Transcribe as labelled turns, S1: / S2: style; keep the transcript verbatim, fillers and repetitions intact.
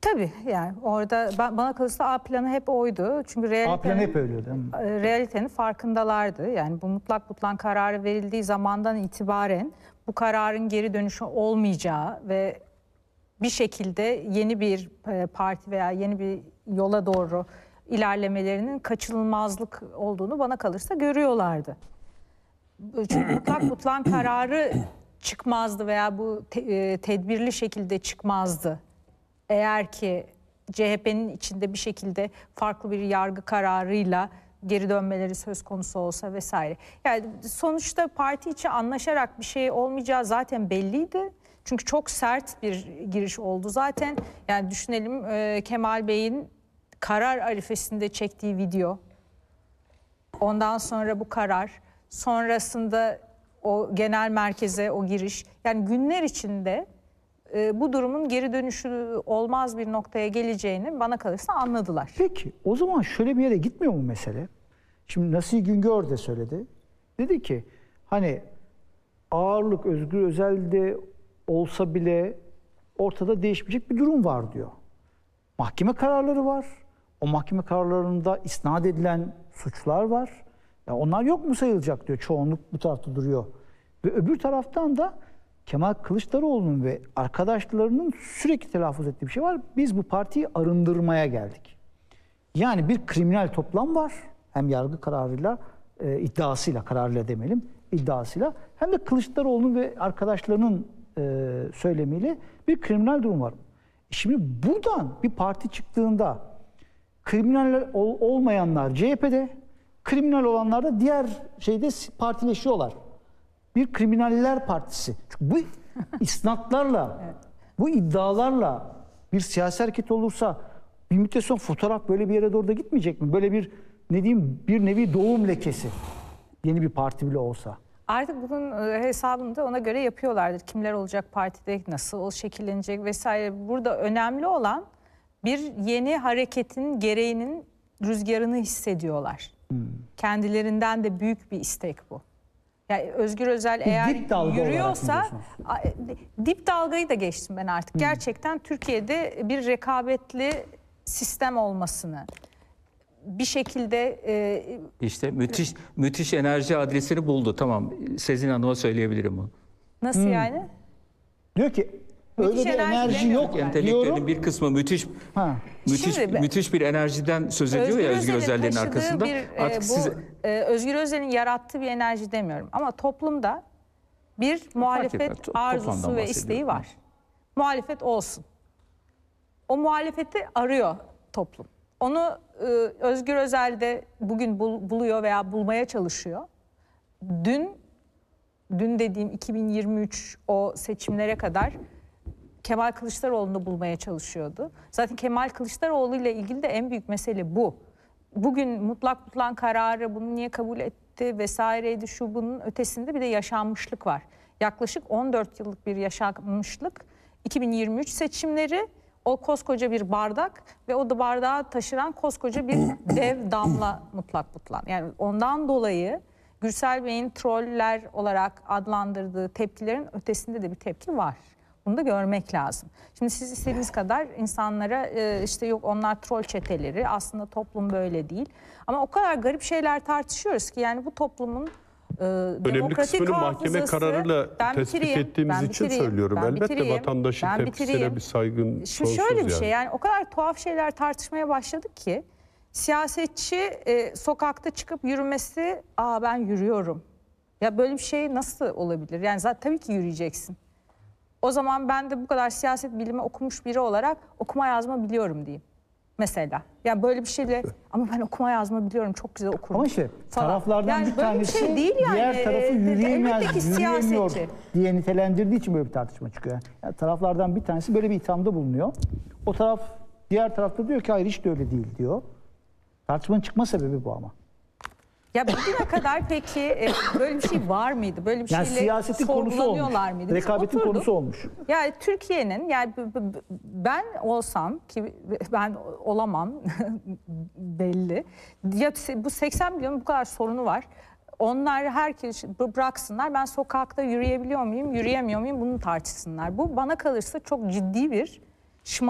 S1: Tabii yani orada ben, bana kalırsa A planı hep oydu. Çünkü realitenin,
S2: A planı hep öyle değil mi?
S1: realitenin farkındalardı. Yani bu mutlak butlan kararı verildiği zamandan itibaren bu kararın geri dönüşü olmayacağı ve bir şekilde yeni bir parti veya yeni bir yola doğru ilerlemelerinin kaçınılmazlık olduğunu bana kalırsa görüyorlardı. Çünkü mutlak butlan kararı çıkmazdı veya bu te, tedbirli şekilde çıkmazdı. Eğer ki C H P'nin içinde bir şekilde farklı bir yargı kararıyla geri dönmeleri söz konusu olsa vesaire. Yani sonuçta parti içi anlaşarak bir şey olmayacağı zaten belliydi. Çünkü çok sert bir giriş oldu zaten. Yani düşünelim Kemal Bey'in karar arifesinde çektiği video. Ondan sonra bu karar. Sonrasında o genel merkeze o giriş. Yani günler içinde e, bu durumun geri dönüşü olmaz bir noktaya geleceğini bana kalırsa anladılar.
S2: Peki o zaman şöyle bir yere gitmiyor mu mesele? Şimdi Nasihi Güngör de söyledi. Dedi ki hani ağırlık Özgür Özel'de olsa bile ortada değişmeyecek bir durum var diyor. Mahkeme kararları var. O mahkeme kararlarında isnat edilen suçlar var. Ya onlar yok mu sayılacak diyor. Çoğunluk bu tarafta duruyor. Ve öbür taraftan da Kemal Kılıçdaroğlu'nun ve arkadaşlarının sürekli telaffuz ettiği bir şey var. Biz bu partiyi arındırmaya geldik. Yani bir kriminal toplam var. Hem yargı kararıyla, e, iddiasıyla, kararıyla demeyelim, iddiasıyla. Hem de Kılıçdaroğlu'nun ve arkadaşlarının e, söylemiyle bir kriminal durum var. Şimdi buradan bir parti çıktığında kriminal ol, olmayanlar C H P'de, kriminal olanlar da diğer şeyde partileşiyorlar. Bir kriminaller partisi. Çünkü bu isnatlarla, evet, bu iddialarla bir siyasi hareket olursa bir müddet sonra fotoğraf böyle bir yere doğru da gitmeyecek mi? Böyle bir ne diyeyim bir nevi doğum lekesi. Yeni bir parti bile olsa.
S1: Artık bunun hesabını da ona göre yapıyorlardır. Kimler olacak partide, nasıl şekillenecek vesaire. Burada önemli olan bir yeni hareketin gereğinin rüzgarını hissediyorlar. Hmm. Kendilerinden de büyük bir istek bu. Yani Özgür Özel bir eğer yürüyorsa, dip dalgayı da geçtim ben artık. Hmm. Gerçekten Türkiye'de bir rekabetli sistem olmasını, bir şekilde e,
S3: işte müthiş müthiş enerji adresini buldu. Tamam. Sezin Hanım'a söyleyebilirim bunu.
S1: Nasıl hmm. yani?
S2: Diyor ki öyle müthiş bir enerji, enerji yok.
S3: Entelektüelin bir kısmı müthiş ha. müthiş Şimdi, müthiş bir enerjiden söz ediyor Özgür ya Özgür Özel'lerin arkasında.
S1: Bir, Artık e, bu size... e, Özgür Özel'in yarattığı bir enerji demiyorum ama toplumda bir muhalefet arzusu ve isteği var. Muhalefet olsun. O muhalefeti arıyor toplum. Onu e, Özgür Özel de bugün bul, buluyor veya bulmaya çalışıyor. Dün, dün dediğim iki bin yirmi üç o seçimlere kadar Kemal Kılıçdaroğlu'nu bulmaya çalışıyordu. Zaten Kemal Kılıçdaroğlu ile ilgili de en büyük mesele bu. Bugün mutlak butlan kararı bunu niye kabul etti vesaireydi şu bunun ötesinde bir de yaşanmışlık var. Yaklaşık on dört yıllık bir yaşanmışlık. iki bin yirmi üç seçimleri. O koskoca bir bardak ve o da bardağı taşıran koskoca bir dev damla mutlak butlan. Yani ondan dolayı Gürsel Bey'in troller olarak adlandırdığı tepkilerin ötesinde de bir tepki var. Bunu da görmek lazım. Şimdi siz istediğiniz kadar insanlara işte yok onlar troll çeteleri, aslında toplum böyle değil. Ama o kadar garip şeyler tartışıyoruz ki yani bu toplumun e,
S4: önemli kısmını mahkeme kararıyla tespit ettiğimiz için söylüyorum.
S1: Ben
S4: Elbette
S1: bitireyim,
S4: vatandaşın
S1: ben
S4: tepkisine
S1: bitireyim.
S4: bir saygın
S1: Şimdi
S4: sonsuz
S1: şöyle bir
S4: yani.
S1: şey yani o kadar tuhaf şeyler tartışmaya başladık ki siyasetçi e, sokakta çıkıp yürümesi, aa ben yürüyorum. Ya böyle bir şey nasıl olabilir? Yani zaten tabii ki yürüyeceksin. O zaman ben de bu kadar siyaset bilimi okumuş biri olarak okuma yazma biliyorum diyeyim. Mesela. Yani böyle bir şeyle ama ben okuma yazma biliyorum çok güzel okurum.
S2: Ama işte falan. Taraflardan
S1: yani
S2: bir tanesi bir şey değil yani. Diğer tarafı yürüyemez, yürüyemiyor diye nitelendirdiği için böyle bir tartışma çıkıyor. Yani taraflardan bir tanesi böyle bir ithamda bulunuyor. O taraf diğer tarafta diyor ki hayır hiç de öyle değil diyor. Tartışmanın çıkma sebebi bu ama.
S1: Ya bugüne kadar peki e, böyle bir şey var mıydı? Böyle bir
S2: yani
S1: şeyle sorgulanıyorlar mıydı?
S2: Rekabetin
S1: oturduk.
S2: konusu olmuş.
S1: Yani Türkiye'nin yani ben olsam ki ben olamam belli. Ya bu seksen milyon bu kadar sorunu var. Onlar herkes bıraksınlar. Ben sokakta yürüyebiliyor muyum, yürüyemiyor muyum bunu tartışsınlar. Bu bana kalırsa çok ciddi bir